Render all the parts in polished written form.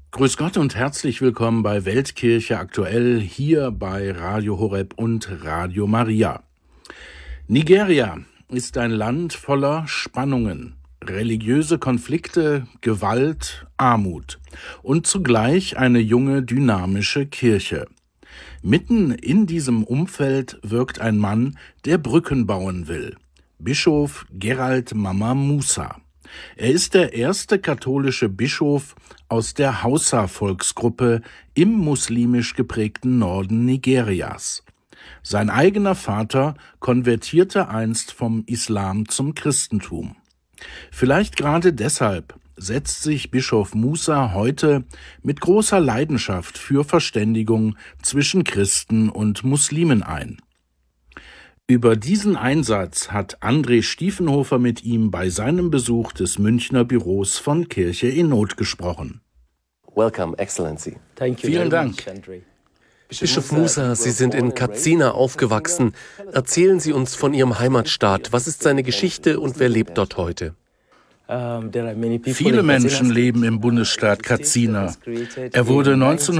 Grüß Gott und herzlich willkommen bei Weltkirche aktuell hier bei Radio Horeb und Radio Maria. Nigeria ist ein Land voller Spannungen, religiöse Konflikte, Gewalt, Armut und zugleich eine junge, dynamische Kirche. Mitten in diesem Umfeld wirkt ein Mann, der Brücken bauen will. Bischof Gerald Mama Musa. Er ist der erste katholische Bischof aus der Hausa-Volksgruppe im muslimisch geprägten Norden Nigerias. Sein eigener Vater konvertierte einst vom Islam zum Christentum. Vielleicht gerade deshalb setzt sich Bischof Musa heute mit großer Leidenschaft für Verständigung zwischen Christen und Muslimen ein. Über diesen Einsatz hat André Stiefenhofer mit ihm bei seinem Besuch des Münchner Büros von Kirche in Not gesprochen. Welcome, Excellency. Vielen Dank. Bischof Musa, Sie sind in Katsina aufgewachsen. Erzählen Sie uns von Ihrem Heimatstaat. Was ist seine Geschichte und wer lebt dort heute? Viele Menschen leben im Bundesstaat Katsina. Er wurde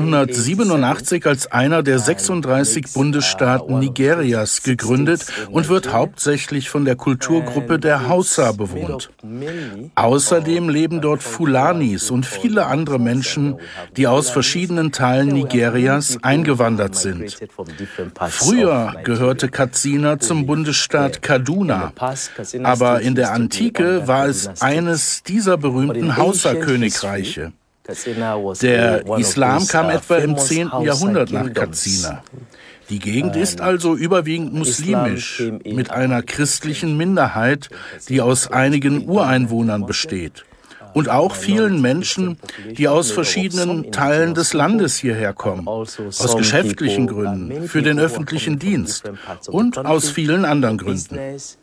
1987 als einer der 36 Bundesstaaten Nigerias gegründet und wird hauptsächlich von der Kulturgruppe der Hausa bewohnt. Außerdem leben dort Fulanis und viele andere Menschen, die aus verschiedenen Teilen Nigerias eingewandert sind. Früher gehörte Katsina zum Bundesstaat Kaduna, aber in der Antike war es eines dieser berühmten Hausa-Königreiche. Der Islam kam etwa im 10. Jahrhundert nach Katsina. Die Gegend ist also überwiegend muslimisch, mit einer christlichen Minderheit, die aus einigen Ureinwohnern besteht. Und auch vielen Menschen, die aus verschiedenen Teilen des Landes hierher kommen, aus geschäftlichen Gründen, für den öffentlichen Dienst und aus vielen anderen Gründen.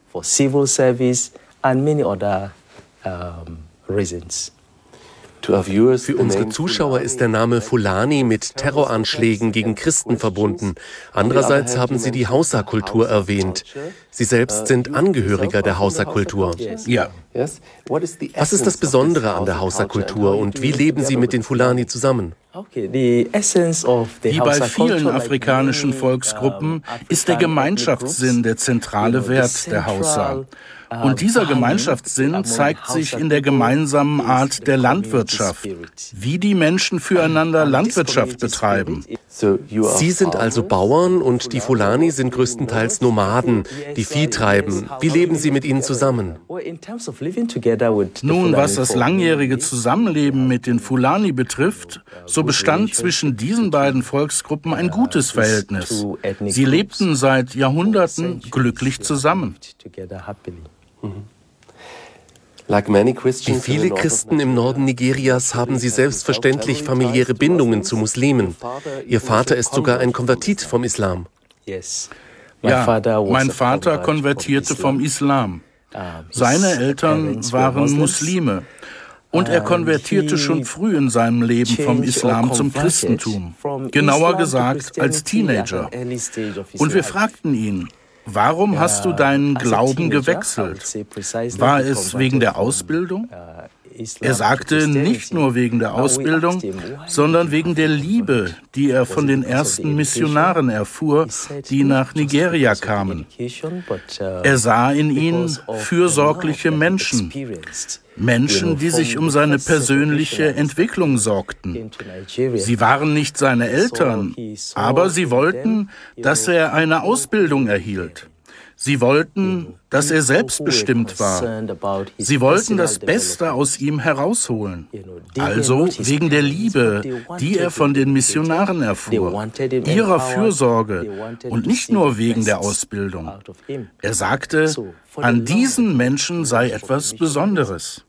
Für unsere Zuschauer ist der Name Fulani mit Terroranschlägen gegen Christen verbunden. Andererseits haben Sie die Hausa-Kultur erwähnt. Sie selbst sind Angehöriger der Hausa-Kultur. Ja. Was ist das Besondere an der Hausa-Kultur und wie leben Sie mit den Fulani zusammen? Wie bei vielen afrikanischen Volksgruppen ist der Gemeinschaftssinn der zentrale Wert der Hausa. Und dieser Gemeinschaftssinn zeigt sich in der gemeinsamen Art der Landwirtschaft, wie die Menschen füreinander Landwirtschaft betreiben. Sie sind also Bauern und die Fulani sind größtenteils Nomaden, die Vieh treiben. Wie leben Sie mit ihnen zusammen? Nun, was das langjährige Zusammenleben mit den Fulani betrifft, so bestand zwischen diesen beiden Volksgruppen ein gutes Verhältnis. Sie lebten seit Jahrhunderten glücklich zusammen. Wie viele Christen im Norden Nigerias haben sie selbstverständlich familiäre Bindungen zu Muslimen. Ihr Vater ist sogar ein Konvertit vom Islam. Ja, mein Vater konvertierte vom Islam. Seine Eltern waren Muslime. Und er konvertierte schon früh in seinem Leben vom Islam zum Christentum. Genauer gesagt als Teenager. Und wir fragten ihn: Warum hast du deinen Glauben gewechselt? War es wegen der Ausbildung? Er sagte, nicht nur wegen der Ausbildung, sondern wegen der Liebe, die er von den ersten Missionaren erfuhr, die nach Nigeria kamen. Er sah in ihnen fürsorgliche Menschen, Menschen, die sich um seine persönliche Entwicklung sorgten. Sie waren nicht seine Eltern, aber sie wollten, dass er eine Ausbildung erhielt. Sie wollten, dass er selbstbestimmt war. Sie wollten das Beste aus ihm herausholen. Also wegen der Liebe, die er von den Missionaren erfuhr, ihrer Fürsorge und nicht nur wegen der Ausbildung. Er sagte, an diesen Menschen sei etwas Besonderes.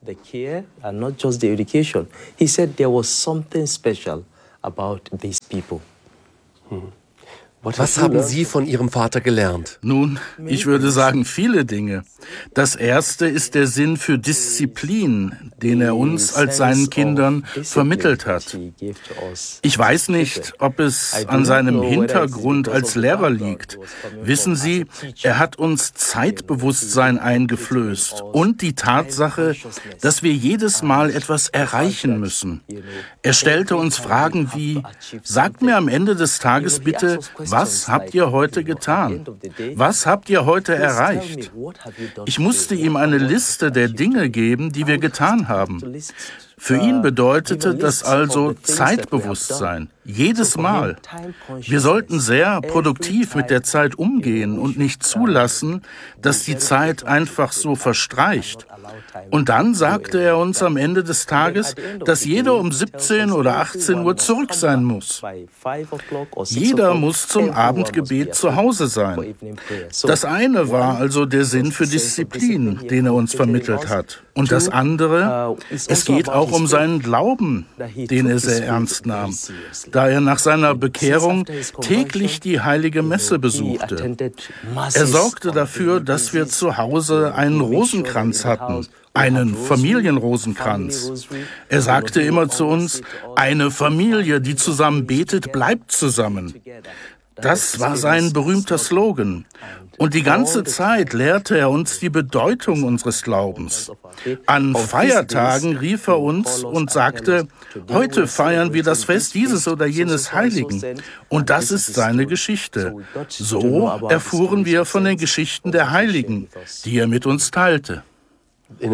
Was haben Sie von Ihrem Vater gelernt? Nun, ich würde sagen, viele Dinge. Das erste ist der Sinn für Disziplin, den er uns als seinen Kindern vermittelt hat. Ich weiß nicht, ob es an seinem Hintergrund als Lehrer liegt. Wissen Sie, er hat uns Zeitbewusstsein eingeflößt und die Tatsache, dass wir jedes Mal etwas erreichen müssen. Er stellte uns Fragen wie: Sagt mir am Ende des Tages bitte, was habt ihr heute getan? Was habt ihr heute erreicht? Ich musste ihm eine Liste der Dinge geben, die wir getan haben. Für ihn bedeutete das also Zeitbewusstsein. Jedes Mal. Wir sollten sehr produktiv mit der Zeit umgehen und nicht zulassen, dass die Zeit einfach so verstreicht. Und dann sagte er uns am Ende des Tages, dass jeder um 17 oder 18 Uhr zurück sein muss. Jeder muss zum Abendgebet zu Hause sein. Das eine war also der Sinn für Disziplin, den er uns vermittelt hat. Und das andere, es geht auch um seinen Glauben, den er sehr ernst nahm, da er nach seiner Bekehrung täglich die heilige Messe besuchte. Er sorgte dafür, dass wir zu Hause einen Rosenkranz hatten, einen Familienrosenkranz. Er sagte immer zu uns: Eine Familie, die zusammen betet, bleibt zusammen. Das war sein berühmter Slogan. Und die ganze Zeit lehrte er uns die Bedeutung unseres Glaubens. An Feiertagen rief er uns und sagte: Heute feiern wir das Fest dieses oder jenes Heiligen. Und das ist seine Geschichte. So erfuhren wir von den Geschichten der Heiligen, die er mit uns teilte. In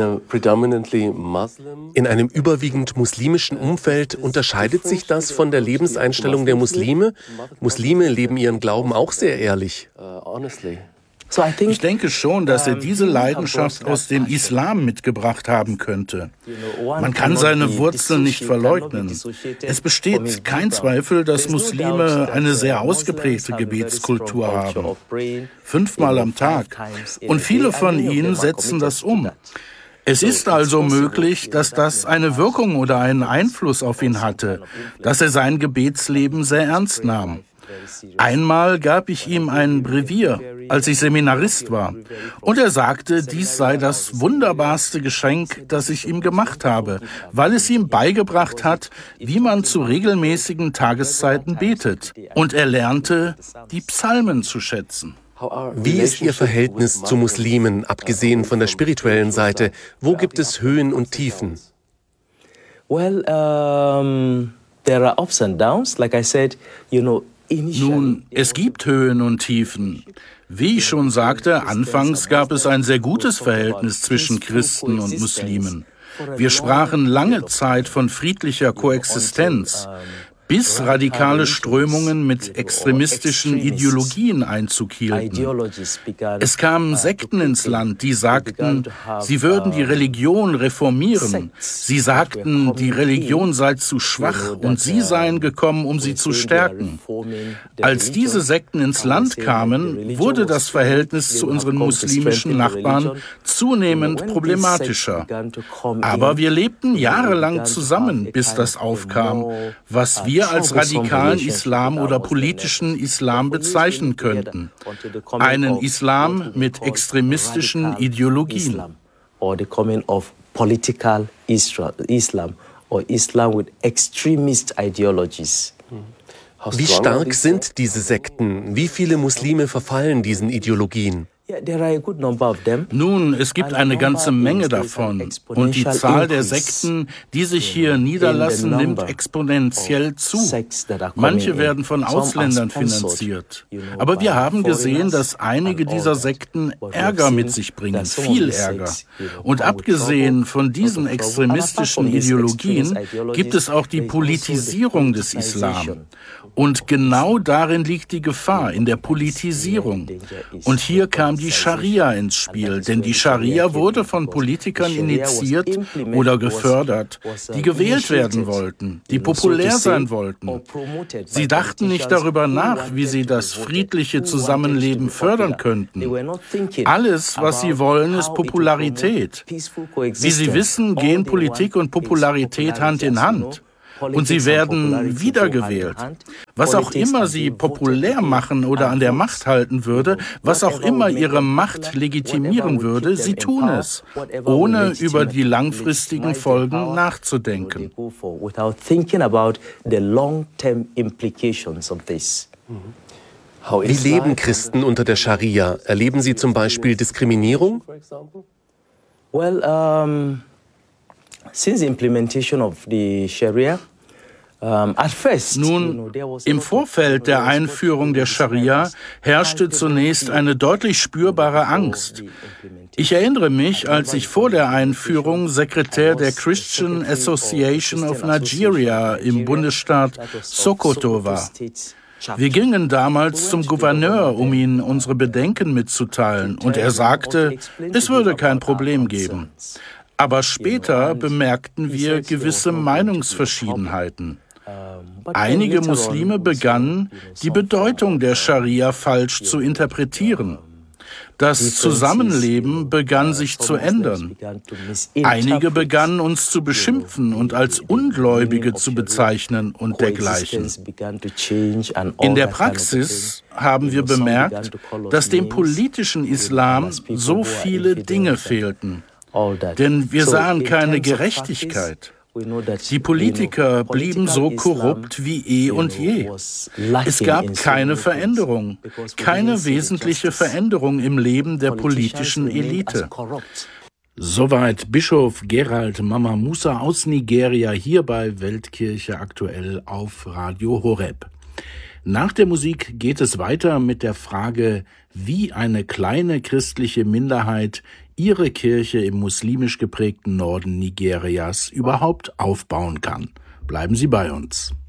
einem überwiegend muslimischen Umfeld unterscheidet sich das von der Lebenseinstellung der Muslime? Muslime leben ihren Glauben auch sehr ehrlich. Ich denke schon, dass er diese Leidenschaft aus dem Islam mitgebracht haben könnte. Man kann seine Wurzeln nicht verleugnen. Es besteht kein Zweifel, dass Muslime eine sehr ausgeprägte Gebetskultur haben. 5-mal am Tag. Und viele von ihnen setzen das um. Es ist also möglich, dass das eine Wirkung oder einen Einfluss auf ihn hatte, dass er sein Gebetsleben sehr ernst nahm. Einmal gab ich ihm ein Brevier, als ich Seminarist war, und er sagte, dies sei das wunderbarste Geschenk, das ich ihm gemacht habe, weil es ihm beigebracht hat, wie man zu regelmäßigen Tageszeiten betet, und er lernte, die Psalmen zu schätzen. Wie ist Ihr Verhältnis zu Muslimen, abgesehen von der spirituellen Seite? Wo gibt es Höhen und Tiefen? Well, there are ups and downs, like I said, Nun, es gibt Höhen und Tiefen. Wie ich schon sagte, anfangs gab es ein sehr gutes Verhältnis zwischen Christen und Muslimen. Wir sprachen lange Zeit von friedlicher Koexistenz, bis radikale Strömungen mit extremistischen Ideologien Einzug hielten. Es kamen Sekten ins Land, die sagten, sie würden die Religion reformieren. Sie sagten, die Religion sei zu schwach und sie seien gekommen, um sie zu stärken. Als diese Sekten ins Land kamen, wurde das Verhältnis zu unseren muslimischen Nachbarn zunehmend problematischer. Aber wir lebten jahrelang zusammen, bis das aufkam, was wir als radikalen Islam oder politischen Islam bezeichnen könnten. Einen Islam mit extremistischen Ideologien. Wie stark sind diese Sekten? Wie viele Muslime verfallen diesen Ideologien? Nun, es gibt eine ganze Menge davon. Und die Zahl der Sekten, die sich hier niederlassen, nimmt exponentiell zu. Manche werden von Ausländern finanziert. Aber wir haben gesehen, dass einige dieser Sekten Ärger mit sich bringen, viel Ärger. Und abgesehen von diesen extremistischen Ideologien gibt es auch die Politisierung des Islam. Und genau darin liegt die Gefahr, in der Politisierung. Und hier kam die Scharia ins Spiel, denn die Scharia wurde von Politikern initiiert oder gefördert, die gewählt werden wollten, die populär sein wollten. Sie dachten nicht darüber nach, wie sie das friedliche Zusammenleben fördern könnten. Alles, was sie wollen, ist Popularität. Wie Sie wissen, gehen Politik und Popularität Hand in Hand. und sie werden wiedergewählt. Was auch immer sie populär machen oder an der Macht halten würde, was auch immer ihre Macht legitimieren würde, sie tun es, ohne über die langfristigen Folgen nachzudenken. Wie leben Christen unter der Scharia? Erleben sie zum Beispiel Diskriminierung? Well, since the implementation of the Sharia, nun, im Vorfeld der Einführung der Scharia herrschte zunächst eine deutlich spürbare Angst. Ich erinnere mich, als ich vor der Einführung Sekretär der Christian Association of Nigeria im Bundesstaat Sokoto war. Wir gingen damals zum Gouverneur, um ihm unsere Bedenken mitzuteilen, und er sagte, es würde kein Problem geben. Aber später bemerkten wir gewisse Meinungsverschiedenheiten. Einige Muslime begannen, die Bedeutung der Scharia falsch zu interpretieren. Das Zusammenleben begann sich zu ändern. Einige begannen uns zu beschimpfen und als Ungläubige zu bezeichnen und dergleichen. In der Praxis haben wir bemerkt, dass dem politischen Islam so viele Dinge fehlten. Denn wir sahen keine Gerechtigkeit. Die Politiker blieben so korrupt wie eh und je. Es gab keine Veränderung, keine wesentliche Veränderung im Leben der politischen Elite. Soweit Bischof Gerald Mama Musa aus Nigeria hier bei Weltkirche aktuell auf Radio Horeb. Nach der Musik geht es weiter mit der Frage, wie eine kleine christliche Minderheit ihre Kirche im muslimisch geprägten Norden Nigerias überhaupt aufbauen kann. Bleiben Sie bei uns.